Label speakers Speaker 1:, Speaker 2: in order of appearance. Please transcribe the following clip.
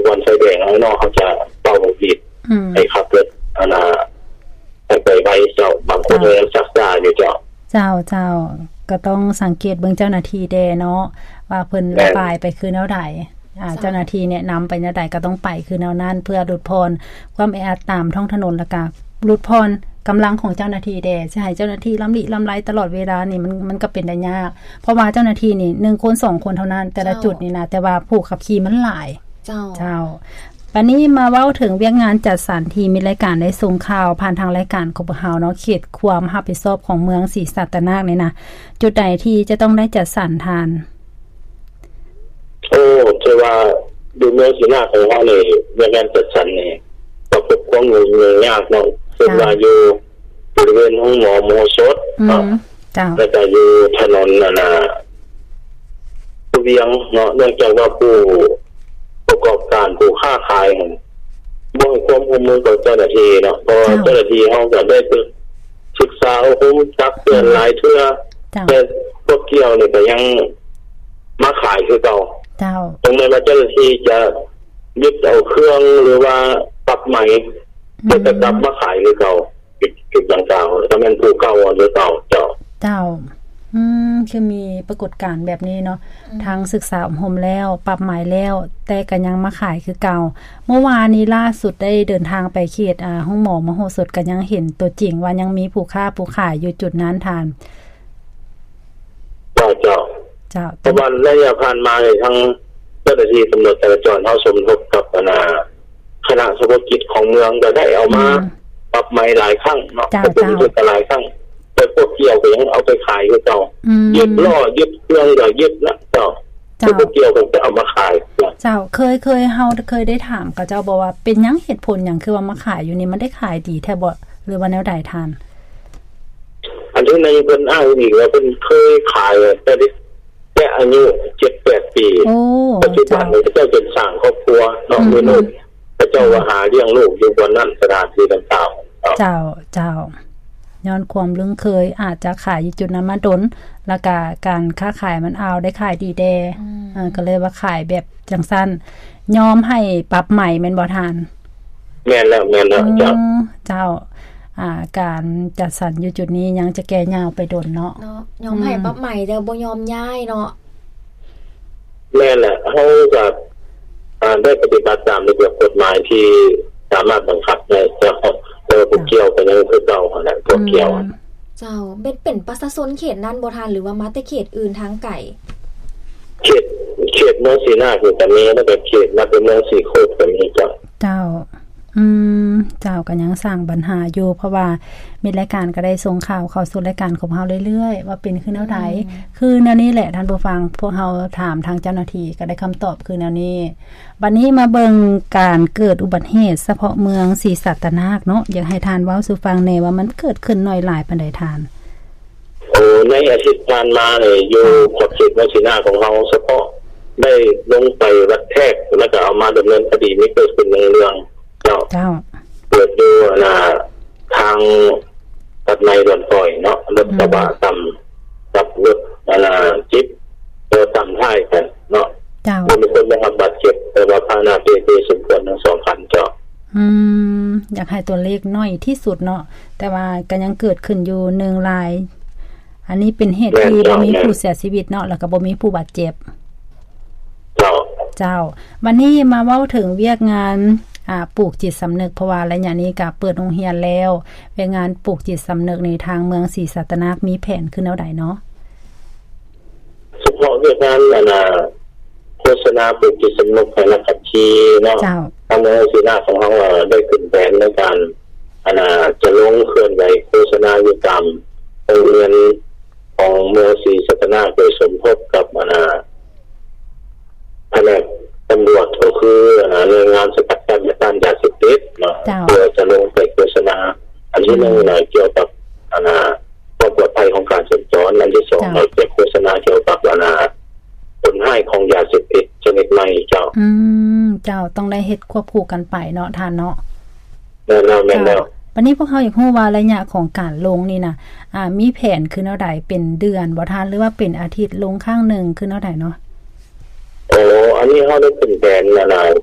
Speaker 1: วันไฟแดงแล้วเนาะเขาจะเป่าบีดให้ขับรถไปไว้เจ้าบางคนเลยจักษาอยู่เจ้า
Speaker 2: ก็ต้องสังเกตเบิ่งเจ้าหน้าที่แดเนาะว่าเพิ่นระบายไปคือแนวใดเจ้าหน้าที่แนะนำไปแนวใดก็ต้องไปคือแนวนั้นเพื่อลดพรความแออัดตามท้องถนนแล้วก็ลดพรกำลังของเจ้าหน้าที่แดสิให้เจ้าหน้าที่ล้ำไรตลอดเวลานี่มันก็เป็นได้ยากเพราะว่าเจ้าหน้าที่นี่1คน2คนเท่านั้นแต่ละจุดนี่นะแต่ว่าผู้ขับขี่มันหลายเจ้าวันนี้มาเว้าถึงเวียกงานจัดสรรที่มีรายการได้ส่งข่าวผ่านทางรายการของเฮาเนาะเขตความรับผิดชอบของเมืองศรีสัตนาคนี่นะจุดใดที่จะต้องได้จัดสรรทาน
Speaker 1: จะว่าดูเมืองศรีนาคของเฮานี่เวียกงานจัดสรรนี่ก็พบความยุ่งยากเนาะซึ่งว่าอยู่บริเวณห้องหมอโมสดแล้วก็อยู่ถนนเวียงเนาะเนื่องจากว่าผู้ประกอบการผู้ค้าขายบ่ให้ความร่วมมือกับเจ้าหน้าที่เนาะเพราะเจ้าหน้าที่เฮาก็ได้ศึกษาอบรมตักเตือนหลายเทื่อแต่พวกเกี่ยวนี่ก็ยังมาขายคือเก่าตรงนั้นเจ้าหน้าที่จะยึดเอาเครื่องหรือว่าปรับใหม่เพื่อจะกลับมาขายคือเก่าจุดต่างๆถ้ามันผู้เก่าหรือเก่าเจ้า
Speaker 2: คือมีปรากฏการณ์แบบนี้เนาะทางศึกษาอบรมแล้วปรับหมายแล้วแต่ก็ยังมาขายคือเก่าเมื่อวานนี้ล่าสุดได้เดินทางไปเขตห้องหมอมโหสถก็ยังเห็นตัวจริงว่ายังมีผู้ค้าผู้ขายอยู่จุดนั้นทาน
Speaker 1: เจ้าเพราะว่าระยะผ่านมาเนี่ยทั้งเจ้าหน้าที่ตำรวจจราจรเฮาสมทบกับคณะเฉพาะกิจของเมืองก็ได้เอามาปรับใหม่หลายครั้งเนาะเป็นจุดหลายครั้งแต่พวกเกี่ยวก็ยังเอาไปขายคือเก่ายึดล้อยึดเครื่องก็ยึดนะเจ้าพวกเกี่ยวก็จะเอามาขาย
Speaker 2: เจ้าเคยเฮาเคยได้ถามกับเจ้าบอกว่าเป็นหยังเหตุผลหยังคือว่ามาขายอยู่นี่มันได้ขายดีแท้บ่หรือว่าแนวใดทาน
Speaker 1: อันที่ในเพิ่นอ้างอีกว่าเพิ่นเคยขายแต่อายุ 7-8 ปีปัจจุบันนี้เจ้าเป็นสร้างครอบครัวเนาะมื้อนู้นเจ้าว่าหาเลี้ยงลูกอยู่บนนั้นสถานที่ต่างๆ
Speaker 2: เจ้าย้อนความลึงเคยอาจจะขายอยู่จุดนั้นมาดนแล้วก็การค้าขายมันเอาได้ขายดีแดก็เลยว่าขายแบบจังซั่นยอมให้ปรับใหม่แม่นบ่ทาน
Speaker 1: แม่นแล้ว
Speaker 2: เจ้าการจัดสรรอยู่จุดนี้ยังจะแก้ยาวไปดนเนาะ
Speaker 3: ยอมให้ปรับใหม่แต่บ่ยอมย้ายเนาะ
Speaker 1: แม่นแหละเฮาก็ได้ปฏิบัติตามระเบียบกฎหมายที่สามารถบังคับได้พวกเกี่ยวกันยังคือเก่าแหละพวกเกี่ยว
Speaker 3: เจ้าเป็นประชาชนเขตนั้นบ่ทันหรือว่ามาแต่เขตอื่นทางไกล
Speaker 1: เขตเมืองศรีนาคคือแต่มีแล้วก็เขตมาเป็นเมืองศรีโคตรก็มีเจ้า
Speaker 2: เจ้าก็ยังสร้างปัญหาอยู่เพราะว่ามีรายการก็ได้ส่งข่าวเข้าสู่รายการของเฮาเรื่อยๆว่าเป็นคือแนวใดคือแนวนี้แหละท่านผู้ฟังพวกเฮาถามทางเจ้าหน้าที่ก็ได้คำตอบคือแนวนี้บัดนี้มาเบิ่งการเกิดอุบัติเหตุเฉพาะเมืองศรีสัตนาคเนาะอยากให้ทานเว้าสู่ฟังแน่ว่ามันเกิดขึ้นน้อยหลายปานใดทาน
Speaker 1: ในอาทิตย์ผ่านมาเนี่ยอยู่ขอบเขตเมืองศรีนาคของเฮาเฉพาะได้ลงไปวัดแทกแล้วก็เอามาดำเนินคดีมีเกิดขึ้นในเรื่องเจ้าเปิดดูทางตัดในด่วนปล่อยเนาะรถกระบะต่ำกับรถจิ๊บต่ำท้ายกันเนาะมีคนได้รับบาดเจ็บแต่ว่าพานาเตสมควรทั้ง2คันเจ้า
Speaker 2: อยากให้ตัวเลขน้อยที่สุดเนาะแต่ว่าก็ยังเกิดขึ้นอยู่1รายอันนี้เป็นเหตุที่บ่มีผู้เสียชีวิตเนาะแล้วก็บ่มีผู้บาดเจ็บเจ้าวันนี้มาเว้าถึงเวียกงานปลูกจิตสำนึกเพราะว่าระยะนี้ก็เปิดโรงเรียนแล้วเวียกงานปลูกจิตสำนึกในทางเมืองศรีสัตนาคมีแผนขึ้นแนวใดเนาะ
Speaker 1: เฉพาะเวียกงานโฆษณาปลูกจิตสำนึกให้นักขับขี่เนาะทางเมืองศรีนาคของเฮาได้ขึ้นแผนในการจะลงเคลื่อนไหวโฆษณาอยู่ตามโรงเรียนของเมืองศรีสัตนาคโดยสมทบกับแผนกตำรวจก็คือหน่วยงานสกัดกั้นและต้านยาเสพติดเนาะเพื่อจะลงไปโฆษณาอันที่1เกี่ยวกับความปลอดภัยของการสัญจรอันที่2เราจะโฆษณาเกี่ยวกับผลให้ของยาเสพติดชนิดใหม่เจ้า
Speaker 2: เจ้าต้องได้เฮ็ดควบคู่กันไปเนาะท่านเนาะ
Speaker 1: แม่นแล้ว
Speaker 2: วันนี้พวกเฮาอยากรู้ว่าระยะของการลงนี่นะมีแผนคือแนวใดเป็นเดือนบ่ท่านหรือว่าเป็นอาทิตย์ลงข้างนึงคือแนวใดเนาะ
Speaker 1: อันนี้เขาได้ขึ้นแผน